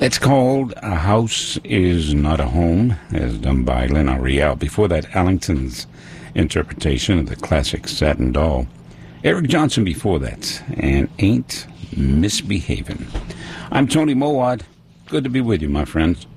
It's called A House Is Not a Home, as done by Lynn Ariel. Before that, Ellington's interpretation of the classic Satin Doll. Eric Johnson before that, and Ain't Misbehavin'. I'm Tony Mowat. Good to be with you, my friends.